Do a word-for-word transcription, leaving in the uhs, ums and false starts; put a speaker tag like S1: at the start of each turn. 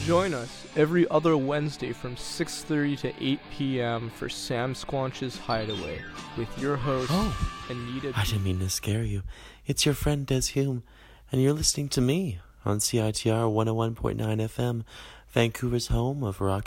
S1: Join us every other Wednesday from six thirty to eight p.m. for Sam Squanch's Hideaway with your host,
S2: Oh,
S1: Anita
S2: I
S1: B.
S2: didn't mean to scare you. It's your friend Des Hume, and you're listening to me on C I T R one oh one point nine F M, Vancouver's home of rock